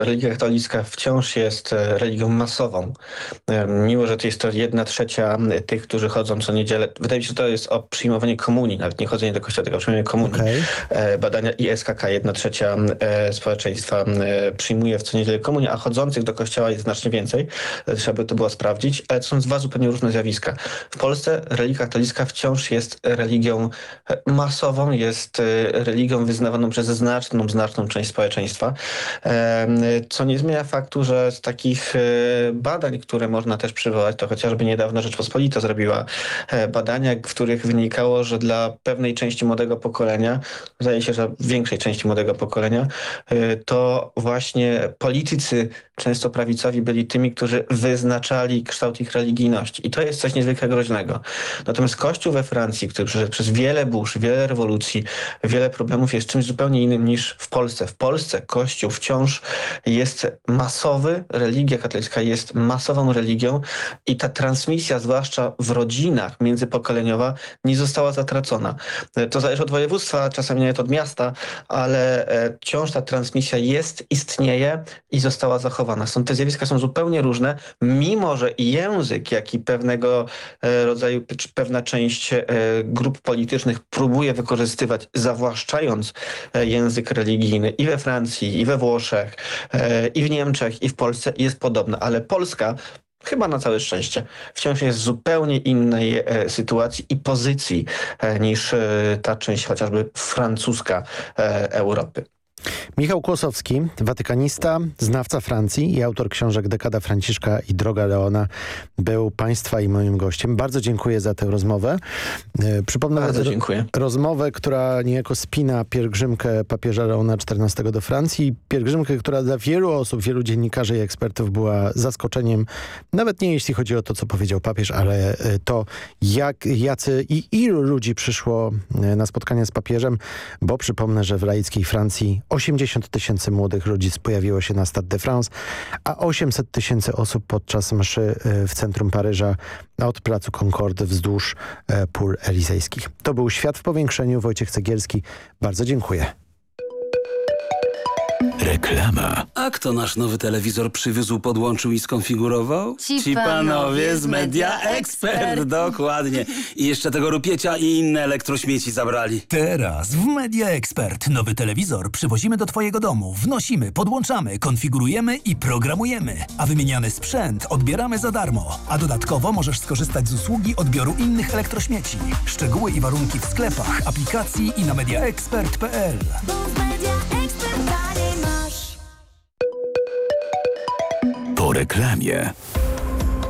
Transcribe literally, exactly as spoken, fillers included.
religia katolicka wciąż jest e, religią masową. E, Mimo, że to jest to jedna trzecia tych, którzy chodzą co niedzielę. Wydaje mi się, że to jest o przyjmowanie komunii, nawet nie chodzenie do kościoła, tylko przyjmowanie komunii. Okej. E, Badania I S K K, jedna trzecia e, społeczeństwa e, przyjmuje w co niedzielę komunię, a chodzących do kościoła jest znacznie więcej. E, Trzeba by to było sprawdzić, ale to są dwa zupełnie różne zjawiska. W Polsce religia katolicka wciąż jest religią e, masową, jest e, religią wyznawaną przez znaczną, znaczną część społeczeństwa, e, co nie zmienia faktu, że z takich e, badań, które można też przywołać, to chociażby niedawno Rzeczpospolita zrobiła e, badania, w których wynikało, że dla pewnej części młodego pokolenia, zdaje się, że większej części młodego pokolenia, e, to właśnie politycy, często prawicowi, byli tymi, którzy wyznaczali kształt ich religijności. I to jest coś niezwykle groźnego. Natomiast Kościół we Francji, który przeszedł przez wiele burz, wiele rewolucji, wiele problemów, jest czymś zupełnie innym niż w Polsce. W Polsce Kościół wciąż jest masowy, religia katolicka jest masową religią i ta transmisja, zwłaszcza w rodzinach, międzypokoleniowa, nie została zatracona. E, To zależy od województwa, czasami nawet od miasta, ale e, wciąż ta transmisja jest, istnieje i została zachowana. Stąd te zjawiska są zupełnie różne, mimo że i język, jak i pewnego e, rodzaju, czy pewna część e, grup politycznych próbuje wykorzystywać, zawłaszczając e, język religijny i we Francji, i we Włoszech, e, i w Niemczech, i w Polsce jest podobna. Ale Polska, chyba na całe szczęście, wciąż jest w zupełnie innej e, sytuacji i pozycji e, niż e, ta część chociażby francuska e, Europy. Michał Kłosowski, watykanista, znawca Francji i autor książek Dekada Franciszka i Droga Leona, był Państwa i moim gościem. Bardzo dziękuję za tę rozmowę. E, Przypomnę Bardzo ro- dziękuję. rozmowę, która niejako spina pielgrzymkę papieża Leona czternastego do Francji. Pielgrzymkę, która dla wielu osób, wielu dziennikarzy i ekspertów była zaskoczeniem. Nawet nie jeśli chodzi o to, co powiedział papież, ale e, to, jak, jacy i ilu ludzi przyszło e, na spotkanie z papieżem, bo przypomnę, że w laickiej Francji osiemdziesiąt tysięcy młodych ludzi pojawiło się na Stade de France, a osiemset tysięcy osób podczas mszy e, w centrum Paryża od placu Concorde wzdłuż e, pól elizejskich. To był Świat w powiększeniu. Wojciech Cegielski. Bardzo dziękuję. Reklama. A kto nasz nowy telewizor przywiózł, podłączył i skonfigurował? Ci panowie z Media Expert. Dokładnie. I jeszcze tego rupiecia i inne elektrośmieci zabrali. Teraz w Media Expert nowy telewizor przywozimy do twojego domu, wnosimy, podłączamy, konfigurujemy i programujemy. A wymieniany sprzęt odbieramy za darmo. A dodatkowo możesz skorzystać z usługi odbioru innych elektrośmieci. Szczegóły i warunki w sklepach, aplikacji i na mediaexpert kropka p l. Po reklamie.